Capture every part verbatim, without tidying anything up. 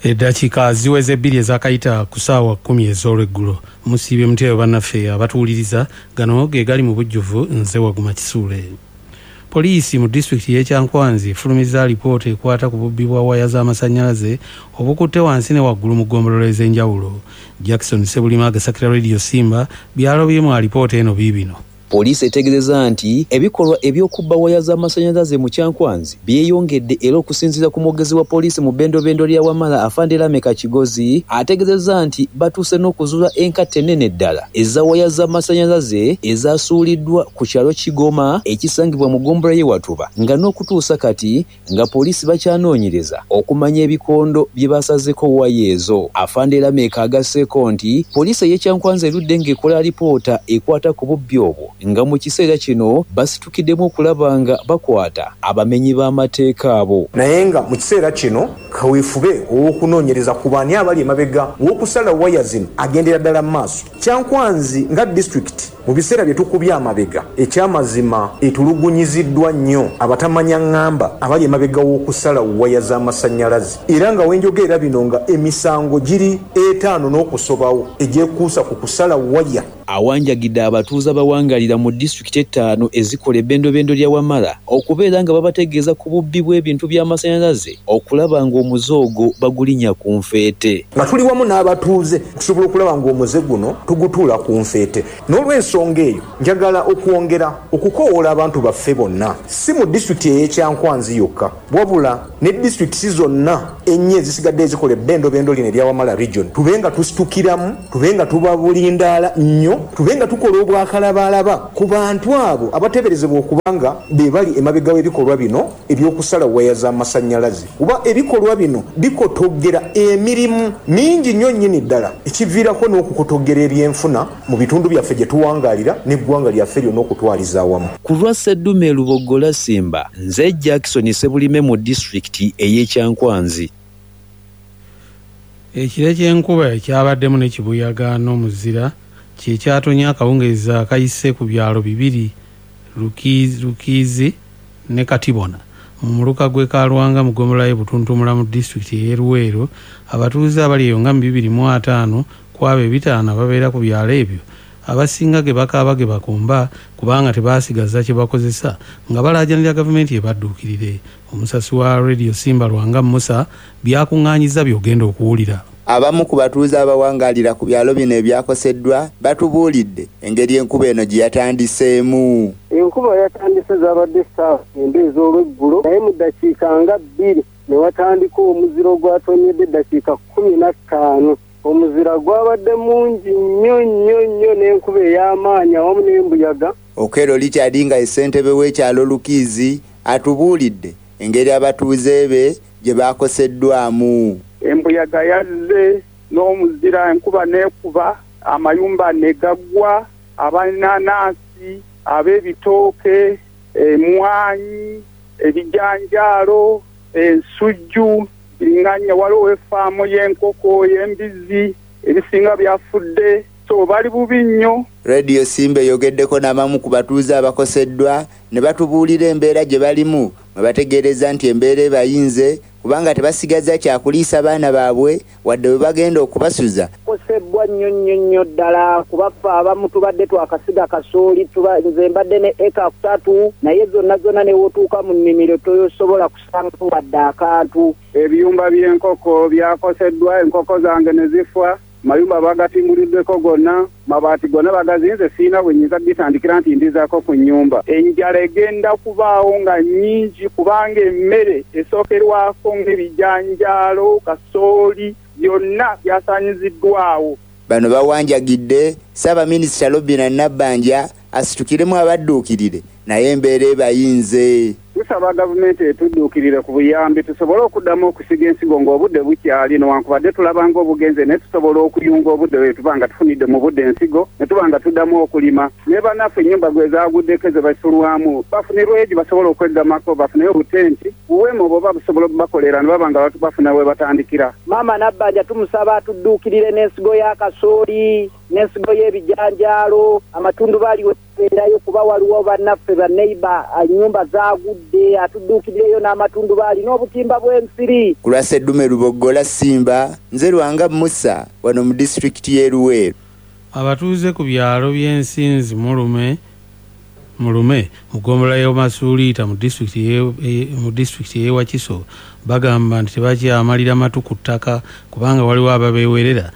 Eddakiika ziweze ebbiri ezakayita ku ssaawa kkumi ez'olweggulo. Musiibye mutyeyo bannaffe abatuwuliriza, gano ge gali mu bujjuvu, nze Waguma Kisuule. Poliisi mu disitulikiti y'e Kyankwanzi efulumizza alipoota ekwata ku bubbi bwa waya z'amasannyalaze obukutte wansi ne waggulu mu ggombolola ez'enjawulo. Jackson Sebulima agasakira Radio Simba byalobye mu alipoota eno biibino. Poliisi etegeezezza nti ebikolwa eby'okubba waya z'amasannyalaze mu Kyankwanzi byeyongedde era okusinziira ku mwogezi wa poliisi mu bbendobendo lya Wamala Afande Lameka Kigozi ategeezezza nti batuuse n'okuzuula enkatte ennene ddala eza waya z'amasannyalaze ezaasuuliddwa ku kyalo Kigoma ekisangibwa mu ggombolola y'e Watuba nga n'okutuusa kati nga poliisi bakyanoonyereza okumanya ebikondo bye basazeeko waya ezo. Afande Lameka agasseeko nti poliisi ey'e Kyankwanzi erudde ng'ekola alipoota ekwata ku bubbi obwo nga mu kiseera kino basitukiddemu okulaba nga bakwata abamenyi b'amateeka abo. Naye nga mu kiseera kino kaweefube ow'okunoonyereza ku baani abali emabega w'okusala waya zino agendera ddala mu maaso. Kyankwanzi nga disitulikiti mu biseera bye tukubye amabega ekyamazima etulugunyiziddwa nnyo abatamanya ŋŋamba abali emabega w'okusala waya z'amasannyalaze, era nga wenjogerera bino nga emisango giri etaano n'okusobawo egyekuusa ku kusala waya. Awanjagidde abatuuze abawangalira mu disitulikiti ettaano ezikola ebbendobendo lya Wamala okubeera nga babategeeza ku bubbi bw'ebintu by'amasannyalaze okulaba ng'omuzoogo bagulinya ku nfeete. Nga tuli wamu n'abatuuze tusobola okulaba ng'omuze guno tugutuula ku nfeete. N'olw'ensonga eyo njagala okwongera okukoowoola abantu baffe bonna, si mu disitulikiti ey'e Kyankwanzi yokka wabula ne disitulikiti zonna ennya ezisigadde ezikola ebbendobendo lino erya Wamala region tube nga tusitukiramu, tube nga tuba bulindaala nnyo, tube nga tukola obwakalabalaba ku bantu abo abateeberezebwa okuba nga be bali emabega w'ebikolwa bino eby'okusala waya z'amasannyalaze. Kuba ebikolwa bino bikotoggera emirimu mingi nnyo nnyini ddala ekiviirako n'okukotoggera ebyenfuna mu bitundu byaffe gye tuwangaalira n'eggwanga lyaffe lyonna okutwaliza awamu. Ku lwa Sseddume Lubogola Simba, nze Jackson Sebulime mu disitulikiti ey'e Kyankwanzi. Ekire ky'enkuba ekyabaddemu n'ekibuyaga n'omuzira kye kyatonya akawungeezi akayise ku byalo bibiri Lukizi, Lukizi ne Katibona mu muluka gw'e Kalwanga mu ggombolola y'e Butuntumula mu disitulikiti y'e Luweero. Abatuuze abali eyo nga mu bibiri mu ataano ku abo ebitaano ababeera ku byalo ebyo abasinga ge bakaaba ge bakumba kubanga tebaasigaza kye bakozesa nga balaajanira gavumenti ebadduukirire. Omusasi wa Radio Simba Lwanga Musa byakuŋŋaanyiza by'ogenda okuwulira. Abamu ku batuuze abawangaalira ku byalo bino ebyakoseddwa batubuulidde engeri enkuba eno gye yatandiseemu. Enkuba yatandise zaabadde ssaawa enda ez'olweggulo, naye mu ddakiika nga bbiri ne watandika omuziro gwatonyedde eddakiika kkumi na ttaano. Omuzira gwabadde mungi nnyo nnyo nnyo n'enkuba ey'amaanyi awamu n'embuyaga. Okeero Richard nga ye ssentebe w'ekyalo Lukizi atubuulidde engeri abatuuze be gye baakoseddwamu. Embuyaga yazze n'omuzira, enkuba n'ekuba, amayumba ne gaggwa, abananasi, ab'ebitooke, emwanyi, ebijanjaalo, ensujju, biringanya. Waliwo efaamu y'enkoko, y'embizi, ebisinga byafudde, so bali bubi nnyo. Radio Simba eyogeddeko n'abamu ku batuuze abakoseddwa ne batubuulira embeera gye balimu, mwe bategeereza nti embeera ebayinze kubanga tebasigaza kyakuliisa baana baabwe wadde bwe bagenda okubasuza. Kosebbwa nnyo nnyo nnyo ddala kubaffe abamu tubadde twakasiga kasooli, nze mbadde ne eka kusatu, naye zonna zonna ne wotuuka mu nnimiro tosobola kusanga wadde akantu. Ebiyumba by'enkoko byakoseddwa, enkoko zange ne zifa, mayumba bagatimuliddeko gonna, mabaati gonna bagazinze, siina bwe nnyinza bitandikira nti ndizaako ku nnyumba. Enjala egenda kubaawo nga nnyingi kubanga emmere esookerwako ng'ebijanjaalo, kasooli, byonna byasaanyiziddwawo. Bano bawanjagidde Ssaabaminisita Robinah Nabbanja asitukiremu abadduukirire naye embeera ebayinze. Tusaba gavumenti etudduukirire ku buyambi tusobole okuddamu okusiga ensigo ng'obudde bukyali, newankubadde tulaba ng'obugenze ne tusobola okuyunga obudde bwe tuba nga tufunidde mu budde ensigo ne tuba nga tuddamu okulima. Ne bannaffe ennyumba gwe zaaguddeko ze basulwamu bafunirwe egi basobola okweggamako, bafuneyo obutenti buwemu bwoba busobola okubakolera ne baba nga bafuna we batandikira. Maama Nabbanja tumusaba atudduukirire n'ensigo y'akasooli, n'ensigo y'ebijanjaalo, amatundu baali weerayo kuba waliwo bannaffe banneiba ennyumba zaagudde atudde atudduukirireyo n'amatundubaali n'obutimba bw'ensiri. Ku lwa Sseddume Lubogola Simba, nze Lwanga Musa wano mu disitulikiti y'e Luweero. Abatuuze ku byalo by'ensinzi Mulume Mulume mugombolola y'e Masuuliita mu disitulikiti y'e Wakiso bagamba nti tebakyamalira matu ku ttaka kubanga waliwo ababeewerera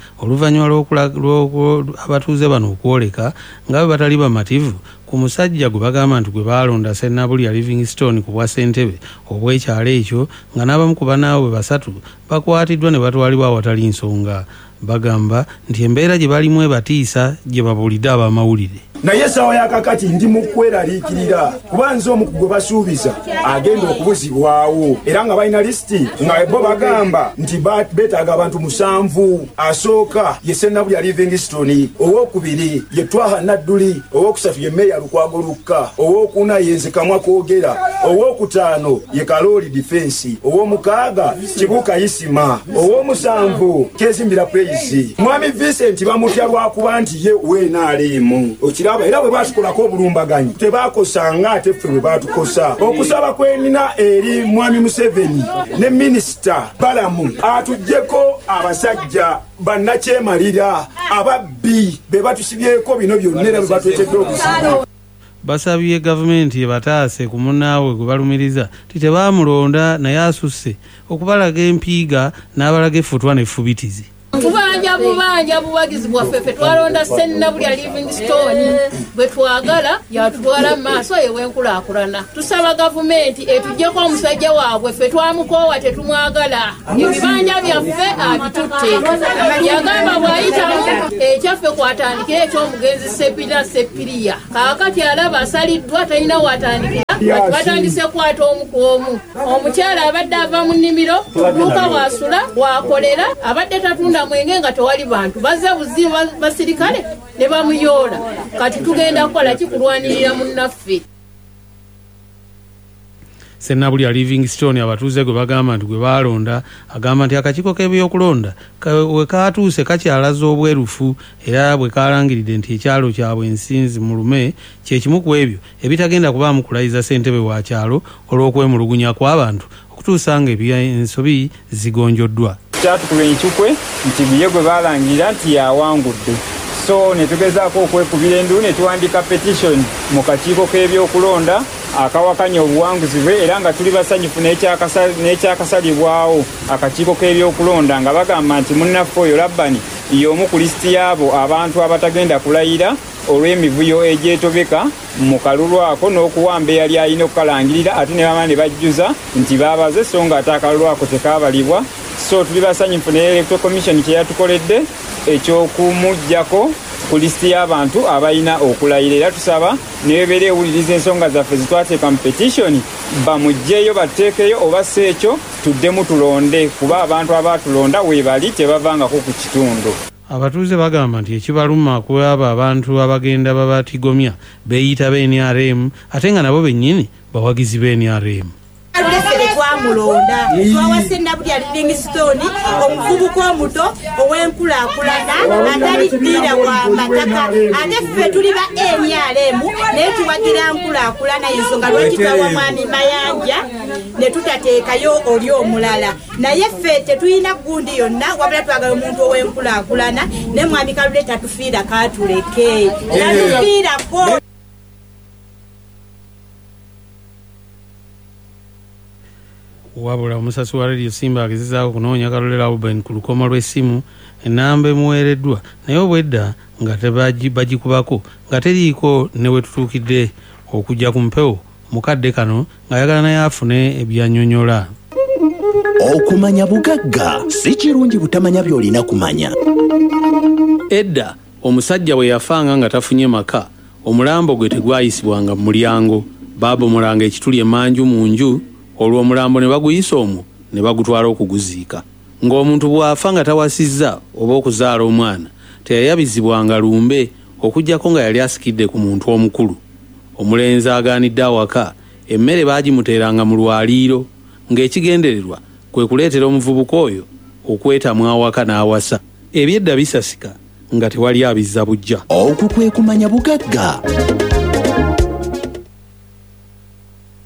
oluvannyuma abatuuze bano okwoleka nga bwe batali bamativu ku musajja gwe bagamba nti gwe baalonda Sennabulya Livingstone ku bwa ssentebe obw'ekyalo ekyo nga n'abamu ku bannaabwe basatu bakwatiddwa ne batwalibwa awatali nsonga. Bagamba nti embeera gye balimu ebatiisa gye babuulidde ab'amawulire. Naye essaawa ya kakati ndi mu kweraliikirira kuba nze omu ku gwe basuubiza agenda okubuzibwawo era nga balina lisiti nga bo bagamba nti beetaaga abantu musanvu. Asooka ye Sennabulya Livingstone, owookubiri ye Twaha Nadduli, owookusatu ye Meeya Lukwago Lukka, owookuna ye Nze Kamwa Koogera, owookutaano ye Kalooli Defense, owoomukaaga Kibuuka Isima, owoomusanvu Kezimbira Praise. Mwami Vincent bamutya lwakuba nti ye weenaaleemu okiraba era bwe batukolako obulumbaganyi tebakosanga ate ffe bwe batukosa. Okusaba kwenina eri Mwami Museveni ne Minisita Balamu atuggyeko abasajja bannakyemalira ababbi be batusibyeko bino byonna era bwe batwetedde obuzibu. Basabye gavumenti ebataase ku munnaabwe gwe balumiriza ti tebaamulonda naye asusse okubalaga empiiga n'abalaga effutwa n'effubitizi. Tubanja bubanja buwagizi bwaffe ffe twalonda Sennabulya Livingstone bwe twagala yatutwala mu maaso y'enkulaakulana. Tusaba gavumenti etuggyeko omusajja waabwe ffe twamukoowa tetumwagala. Ebibanja byaffe abitutte. Yagamba bw'ayitamu ekyaffe kwatandikira eky'omugenzi Seppira Seppiriya. Kaakati alaba asaliddwa talina watandikira. Batandise kwata omu ku omu. Omukyala abadde ava mu nnimiro dduuka bw'asula bw'akolera abadde tatunda mwenge nga tewali bantu bazze buzibu basirikale ne bamuyoola. Kati tugenda kukola kikulwanirira munnaffe. Sennabulya Livingstone abatuuze gwe bagamba nti gwe baalonda agamba nti akakiiko k'ebyokulonda we kaatuuse kakyalaza obwerufu era bwe kalangiridde nti ekyalo kyabwe Ensinzi Mulume kye kimu ku ebyo ebitagenda kubaamu kulayiza ssentebe wa kyalo olw'okwemulugunya kw'abantu okutuusa nga ensobi zigonjoddwa. Kyatukuba enkikwe nti biye gwe baalangirira nti yawangudde. So ne tugezaako okwekubira endu ne tuwandika petition mu kakiiko k'ebyokulonda akawakanya obuwanguzi bwe era nga tuli basanyufu n'ekyakasalibwawo akakiiko k'ebyokulonda nga bagamba nti munnaffe oyo Labbani y'omu ku lisiti y'abo abantu abatagenda kulayira olw'emivuyo egyetobeka mu kalulu ako n'okuwamba eyali alina okukalangirira ate ne bama ne bajjuza nti baabaze so nga ate akalulu ako tekaabalibwa. So tuli basanyufu ne Electoral Commission kye yatukoledde eky'okumuggyako ku lisiti y'abantu abalina okulayira era tusaba ne bebeera ewuliriza ensonga zaffe zitwateeka mu petition bamuggyeyo bateekeyo oba si ekyo tuddemu tulonde kuba abantu abaatulonda weebali tebavangako ku kitundu. Abatuuze bagamba nti ekibaluma ku abo abantu abagenda babatigomya beeyita ba N R M ate nga nabo bennyini bawagizi ba N R M. Twamulonda twawa Sennabulya Livingstone omuvubuka omuto ow'enkulaakulana ataliddira wa mataka ate ffe tuli ba N R M naye tuwagira nkulaakulana y'ensonga lwaki twawa Mwami Mayanja ne tutateekayo oli omulala naye ffe tetulina gundi yonna wabula twagala omuntu ow'enkulaakulana ne Mwami Kalule tatufiira kaatuleke tatufiirako. Wabula omusasi wa Radio Simba agezezaako okunoonya Kalule Reuben ku lukomo lw'essimu ennamba emuweereddwa naye obwedda nga bagikubako nga teriiko ne we tutuukidde okujja ku mpewo mukadde kano ng'ayagala naye afune ebyannyonnyola. Okumanya bugagga si kirungi butamanya by'olina kumanya. Edda omusajja bwe yafanga nga tafunye maka omulambo gwe tegwayisibwanga mu mulyango baabomolanga ekituli emanju mu nju olwo omulambo ne baguyisa omwo ne bagutwala okuguziika. Ng'omuntu bw'afa nga tawasizza oba okuzaala omwana teyayabizibwanga lumbe okuggyako nga yali asikidde ku muntu omukulu. Omulenzi agaanidde awaka emmere baagimuteeranga mu lwaliiro ng'ekigendererwa kwe kuleetera omuvubuka oyo okwetamwa awaka n'awasa. Ebyedda bisasika nga tewali abizza bujja. Okwo kwe kumanya bugagga.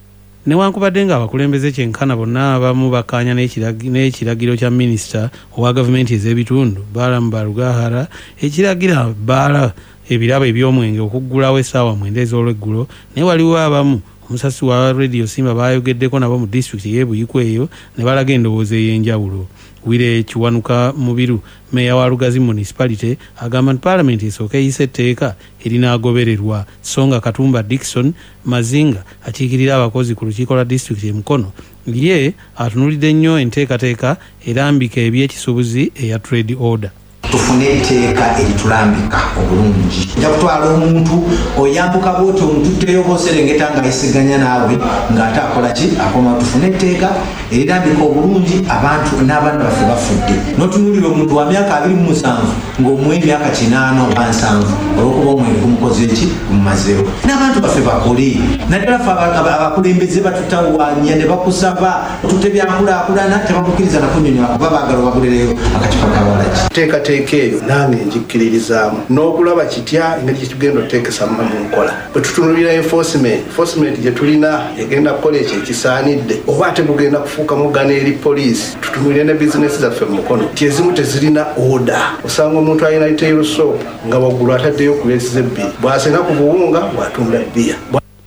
newankubadde nga abakulembeze kyenkana bonna abamu bakkaanya n'ekiragiro kya minisita owa gavumenti ez'ebitundu Balaam Barugahara ekiragira bbaala ebirabo eby'omwenge okuggulawo essaawa mwenda ez'olweggulo naye waliwo abamu omusasi wa Radio Simba bayogeddeko nabo mu disitulikiti y'e Buyikwe eyo ne balaga endowooza ey'enjawulo. Wire Kiwanuka Mubiru meya wa Lugazi Municipality agamba nti Parliament esooka eyise etteeka erinaagobererwa so nga Katumba Dickson Mazinga akiikirira abakozi ku lukiiko lwa disitulikiti e Mukono ye atunulidde nnyo enteekateeka erambika eby'ekisuubuzi eya trade order. Tufune etteeka eritulambika obulungi nja kutwala omuntu oyambuka bwoti omuntu teyoba oserengeta ng'ayisiganya naawe ng'ate akola ki akoma. Tufune etteeka erirambika obulungi abantu n'abaana baffe bafudde n'otunulira omuntu wa myaka abiri mu musanvu ng'omuwa emyaka kinaana oba nsanvu olw'okuba omwenge gumukoze ki gumumazeewo. N'abantu baffe bakole naddala ffe abakulembeze batutawanya ne bakusaba tutte byankulaakulana tebakukkiriza nakunyonyola kuba baagala obagulireyo akacupa kawalaki eyo nange njikkiririzaamu n'okulaba kitya engeri gyetugenda oteekesa mu nkola bwe tutunulira enforcement enforcement gye tulina egenda kukola ekyo ekisaanidde oba ate mugenda kufuuka mugana eri poliisi tutunulire ne bizinesi zaffe mu mukono ti ezimu tezirina oda osanga omuntu alina itairo soap nga waggulu ataddeyo ku leesi z'ebbiri bw'asena ku buwunga bw'atunda bbiya.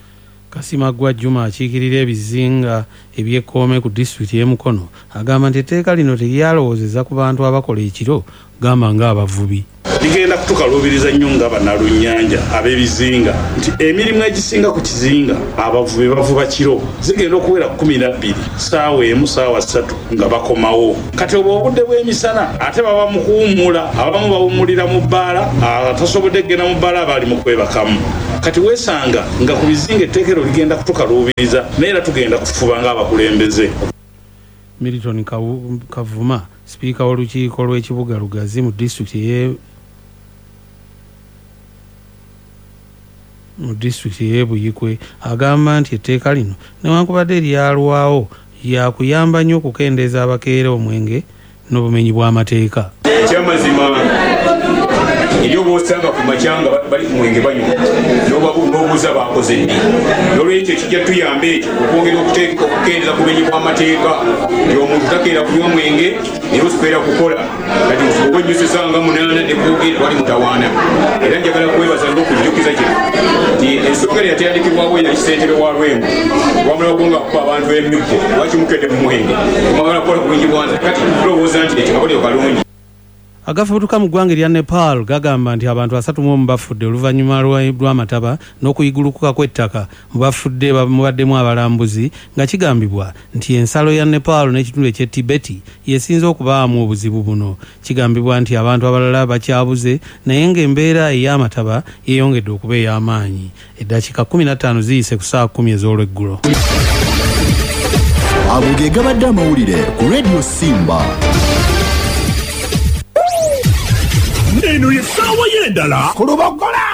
Kasima Gwa Juma akiikirira ebizinga ebyekkoome ku disitulikiti y'e Mukono agamba nti etteeka lino teryalowoozeza ku bantu abakola ekiro gamba ng'abavubi. Ligenda kutukaluubiriza nnyo nga bannalunnyanja ab'ebizinga nti emirimu egisinga ku kizinga abavubi bavuba kiro zigenda okuwera kumi na bbiri saawa emu saawa ssatu nga bakomawo. Kati obwo obudde bw'emisana ate baba mu kuwummula abamu bawummulira mu bbaala atasobodde kgenda mu bbaala abali mu kwebakamu. Kati weesanga nga ku bizinga etteekero ligenda kutukaluubiriza naye era tugenda kufuba ng'abakulembeze. Milton Kavuma sipiika w'olukiiko lw'ekibuga Lugazi mu disitulikiti y'e mu disitulikiti y'e Buyikwe agamba nti etteeka lino newankubadde eryalwawo yakuyamba nnyo okukendeeza abakeera omwenge n'obumenyi bw'amateeka. Ekyamazima iyo bosanga ku makyanga bali ku mwenge banywa n'obuuza bakoze ddi n'olwekyo kijja tuyambe ekyo okwongera okuteeka okukendeeza ku bumenyi bw'amateeka ng'omuntu takeera kunywa mwenge naye osipeera kukola kati okwennyusizanga munaana ne kuwogera wali mutawaana. Era njagala kwebaza n'okujjukiza kino nti ensonga eri yatandikibwawo ena kisentebe wa Lwengo wamala ogonga kuba abantu b'emyuko lwakimukedde mu mwenge omwagala kukola ku bumenyi bwanze kati tulowooza nti ekyo kabuliro kalungi. Agafubutuka mu ggwanga erya Nepal gagamba nti abantu basatu mu omu bafudde oluvannyuma lw'amataba n'okuyigulukuka kw'ettaka mu bafudde mubaddemu abalambuzi nga kigambibwa nti ensalo ya Nepal n'ekitundu eky'e Tibeti yesinze okubaamu obuzibu buno. Kigambibwa nti abantu abalala bakyabuze naye ng'embeera ey'amataba yeeyongedde okuba ey'amaanyi. Eddakiika kumi na ttaano ziyise ku saa kumi ez'olweggulo. Ago ge gabadde amawulire ku Radio Simba. Eno ye ssaawa y'endala ku Lubogola